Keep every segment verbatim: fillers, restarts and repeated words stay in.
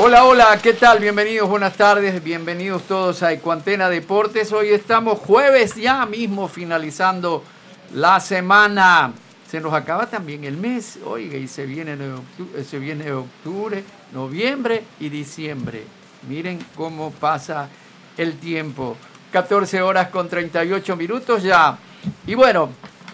Hola, hola, ¿qué tal? Bienvenidos, buenas tardes, bienvenidos todos a Ecuantena Deportes. Hoy estamos jueves ya mismo finalizando la semana. Se nos acaba también el mes, oiga, y se viene octubre, se viene octubre, noviembre y diciembre. Miren cómo pasa el tiempo. catorce horas con treinta y ocho minutos ya. Y bueno,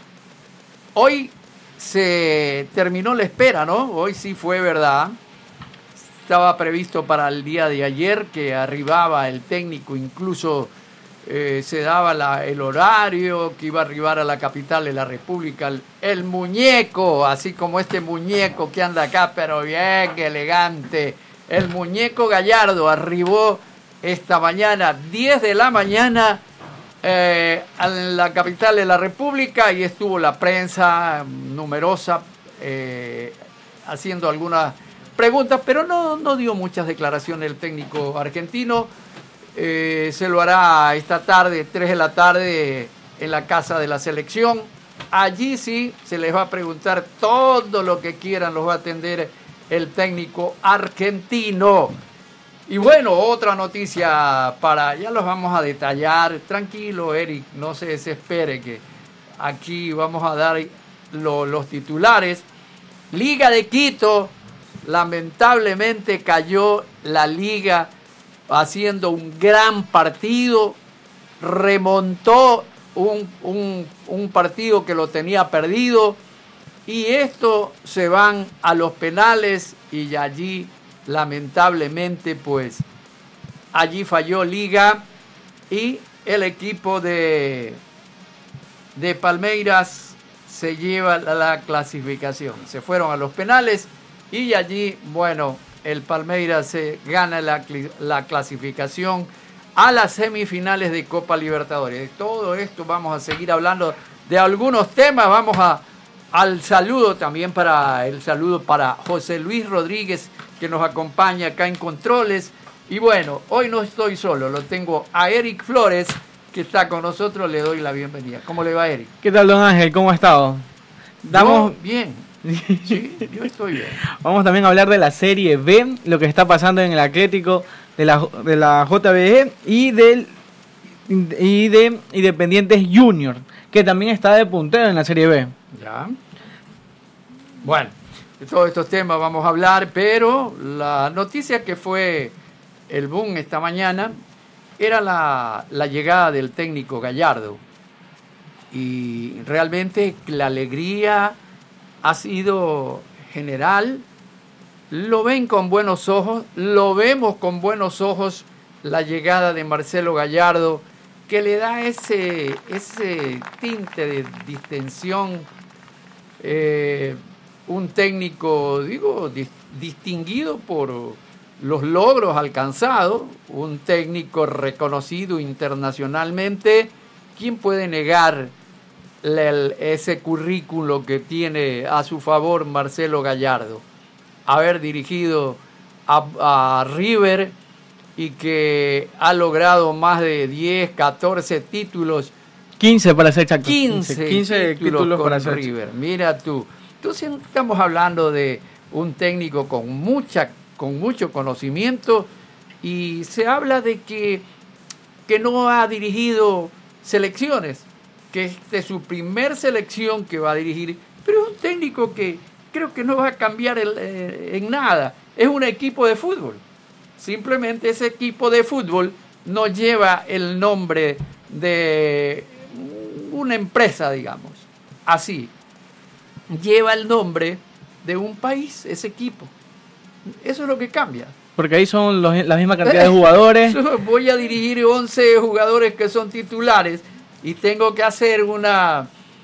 hoy se terminó la espera, ¿no? Hoy sí fue verdad. Estaba previsto para el día de ayer que arribaba el técnico, incluso eh, se daba la, el horario que iba a arribar a la capital de la República, el, el muñeco, así como este muñeco que anda acá, pero bien elegante, el muñeco Gallardo arribó esta mañana, diez de la mañana, eh, a la capital de la República, y estuvo la prensa numerosa eh, haciendo algunas preguntas, pero no, no dio muchas declaraciones el técnico argentino. Eh, se lo hará esta tarde, tres de la tarde, en la casa de la selección. Allí sí se les va a preguntar todo lo que quieran, los va a atender el técnico argentino. Y bueno, otra noticia para, ya los vamos a detallar. Tranquilo, Eric, no se desespere, que aquí vamos a dar lo, los titulares. Liga de Quito. Lamentablemente cayó la liga haciendo un gran partido, remontó un, un, un partido que lo tenía perdido, y esto se van a los penales, y allí lamentablemente pues allí falló Liga, y el equipo de, de Palmeiras se lleva la, la clasificación. Se fueron a los penales. Y allí, bueno, el Palmeiras se gana la, la clasificación a las semifinales de Copa Libertadores. De todo esto vamos a seguir hablando de algunos temas. Vamos a, al saludo también, para el saludo para José Luis Rodríguez, que nos acompaña acá en Controles. Y bueno, hoy no estoy solo, lo tengo a Eric Flores, que está con nosotros. Le doy la bienvenida. ¿Cómo le va, Eric? ¿Qué tal, don Ángel? ¿Cómo ha estado? Damos... Yo, bien. Sí, yo estoy bien. Vamos también a hablar de la Serie B, lo que está pasando en el Atlético de la, de la J B E y del y de Independientes Junior, que también está de puntero en la Serie B. Ya. Bueno, de todos estos temas vamos a hablar, pero la noticia que fue el boom esta mañana era la, la llegada del técnico Gallardo. Y realmente la alegría ha sido general. Lo ven con buenos ojos, lo vemos con buenos ojos la llegada de Marcelo Gallardo, que le da ese, ese tinte de distensión, eh, un técnico, digo, dis, distinguido por los logros alcanzados, un técnico reconocido internacionalmente. ¿Quién puede negar El, ese currículo que tiene a su favor Marcelo Gallardo? Haber dirigido a, a River, y que ha logrado más de diez, catorce títulos. quince para ser exacto. quince, quince títulos, títulos con para River. Mira tú. Entonces estamos hablando de un técnico con, mucha, con mucho conocimiento, y se habla de que, que no ha dirigido selecciones, que esta es su primer selección que va a dirigir, pero es un técnico que creo que no va a cambiar el, eh, en nada. Es un equipo de fútbol. Simplemente ese equipo de fútbol no lleva el nombre de una empresa, digamos. Así. Lleva el nombre de un país, ese equipo. Eso es lo que cambia. Porque ahí son los, la misma cantidad de jugadores. Voy a dirigir once jugadores que son titulares, y tengo que hacer una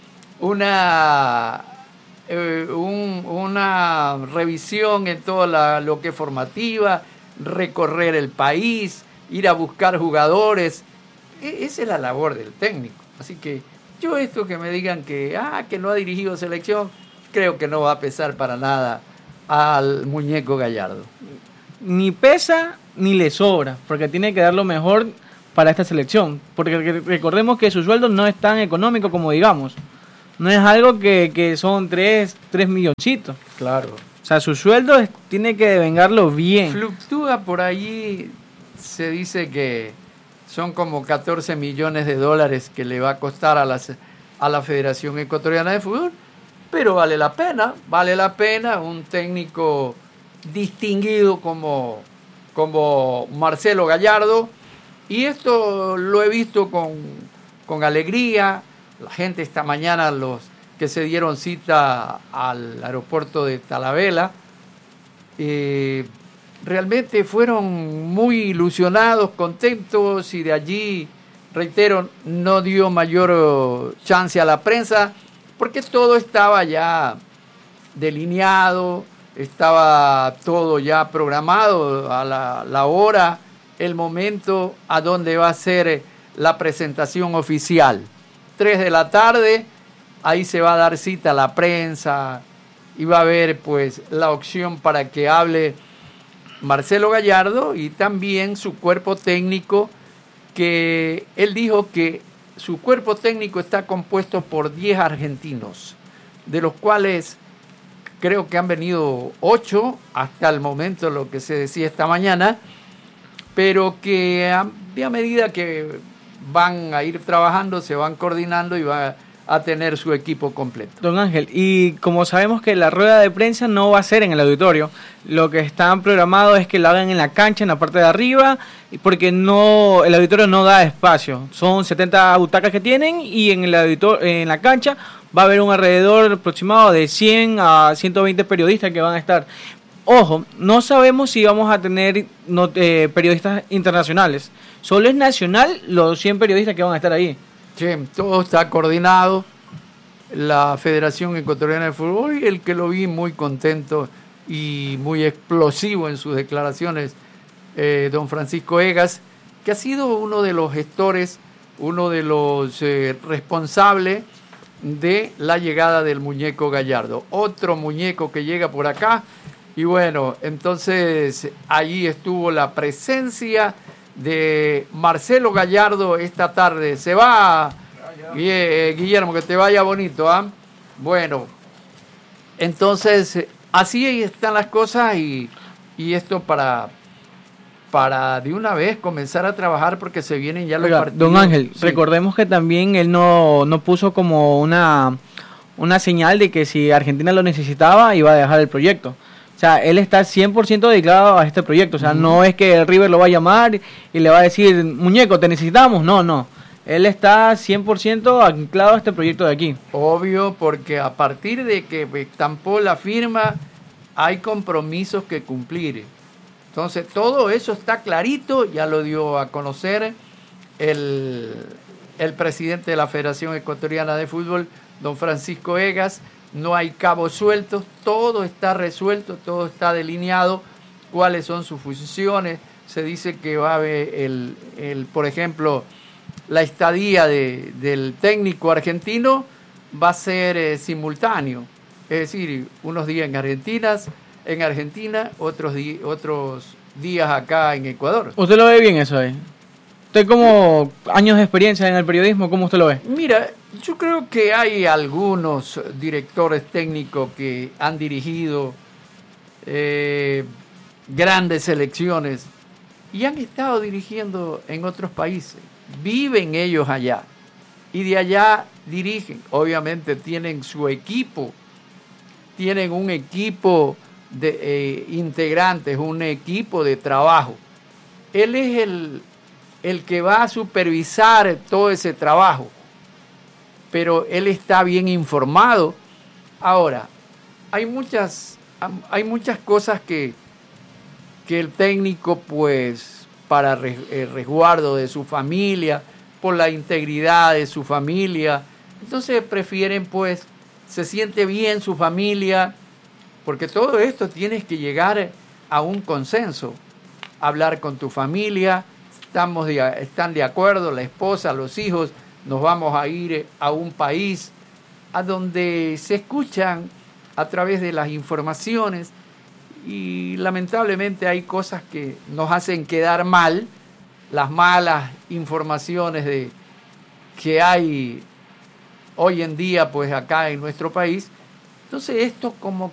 una eh, un, una revisión en todo la, lo que es formativa, recorrer el país, ir a buscar jugadores. E, esa es la labor del técnico. Así que yo, esto que me digan que ah que no ha dirigido selección, creo que no va a pesar para nada al muñeco Gallardo. Ni pesa ni le sobra, porque tiene que dar lo mejor para esta selección, porque recordemos que su sueldo no es tan económico como digamos, no es algo que, que son tres, tres milloncitos. Claro. O sea, su sueldo es, tiene que devengarlo bien. Fluctúa por allí, se dice que son como catorce millones de dólares que le va a costar a, las, a la Federación Ecuatoriana de Fútbol, pero vale la pena, vale la pena un técnico distinguido como, como Marcelo Gallardo, y esto lo he visto con, con alegría. La gente esta mañana, los que se dieron cita al aeropuerto de Talavera, eh, realmente fueron muy ilusionados, contentos, y de allí, reitero, no dio mayor chance a la prensa porque todo estaba ya delineado, estaba todo ya programado, a la, la hora, el momento a donde va a ser la presentación oficial. Tres de la tarde, ahí se va a dar cita a la prensa y va a haber pues la opción para que hable Marcelo Gallardo y también su cuerpo técnico, que él dijo que su cuerpo técnico está compuesto por diez argentinos, de los cuales creo que han venido ocho hasta el momento, lo que se decía esta mañana, pero que a, a medida que van a ir trabajando, se van coordinando y va a tener su equipo completo. Don Ángel, y como sabemos que la rueda de prensa no va a ser en el auditorio, lo que están programado es que la hagan en la cancha, en la parte de arriba, porque no el auditorio no da espacio. Son setenta butacas que tienen y en el auditor, en la cancha va a haber un alrededor aproximado de cien a ciento veinte periodistas que van a estar. Ojo, no sabemos si vamos a tener no, eh, periodistas internacionales. Solo es nacional los cien periodistas que van a estar ahí. Sí, todo está coordinado. La Federación Ecuatoriana de Fútbol, y el que lo vi muy contento y muy explosivo en sus declaraciones, eh, don Francisco Egas, que ha sido uno de los gestores, uno de los eh, responsables de la llegada del muñeco Gallardo. Otro muñeco que llega por acá. Y bueno, entonces allí estuvo la presencia de Marcelo Gallardo esta tarde. Se va, Guillermo, que te vaya bonito, ¿ah? ¿eh? Bueno, entonces así están las cosas, y, y esto para, para de una vez comenzar a trabajar, porque se vienen ya los Oiga, partidos. Don Ángel, sí. Recordemos que también él no, no puso como una, una señal de que si Argentina lo necesitaba iba a dejar el proyecto. O sea, él está cien por ciento dedicado a este proyecto. O sea, mm. no es que el River lo va a llamar y le va a decir, muñeco, ¿te necesitamos? No, no. Él está cien por ciento anclado a este proyecto de aquí. Obvio, porque a partir de que estampó la firma, hay compromisos que cumplir. Entonces, todo eso está clarito, ya lo dio a conocer el, el presidente de la Federación Ecuatoriana de Fútbol, don Francisco Egas. No hay cabos sueltos, todo está resuelto, todo está delineado, cuáles son sus funciones. Se dice que va a haber, el, el, por ejemplo, la estadía de, del técnico argentino va a ser eh, simultáneo, es decir, unos días en Argentina, en Argentina, otros, di, otros días acá en Ecuador. ¿Usted lo ve bien eso ahí? Usted, como años de experiencia en el periodismo, ¿cómo usted lo ve? Mira, yo creo que hay algunos directores técnicos que han dirigido eh, grandes selecciones y han estado dirigiendo en otros países. Viven ellos allá y de allá dirigen. Obviamente tienen su equipo, tienen un equipo de eh, integrantes, un equipo de trabajo. Él es el, el que va a supervisar todo ese trabajo, pero él está bien informado. Ahora, hay muchas, hay muchas cosas que, que el técnico, pues, para el resguardo de su familia, por la integridad de su familia, entonces prefieren, pues, se siente bien su familia, porque todo esto tienes que llegar a un consenso, hablar con tu familia, estamos de, están de acuerdo, la esposa, los hijos, nos vamos a ir a un país a donde se escuchan a través de las informaciones, y lamentablemente hay cosas que nos hacen quedar mal, las malas informaciones de, que hay hoy en día, pues, acá en nuestro país. Entonces esto como